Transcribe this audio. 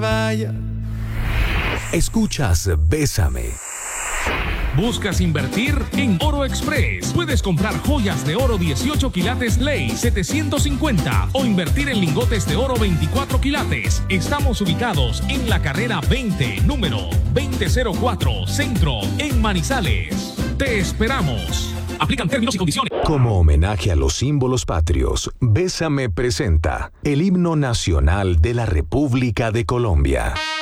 Vaya. Escuchas Bésame. ¿Buscas invertir? En Oro Express puedes comprar joyas de oro 18 quilates ley 750 o invertir en lingotes de oro 24 quilates. Estamos ubicados en la carrera 20, número 2004, Centro, en Manizales. Te esperamos. Aplican términos y condiciones. Como homenaje a los símbolos patrios, Bésame presenta el himno nacional de la República de Colombia.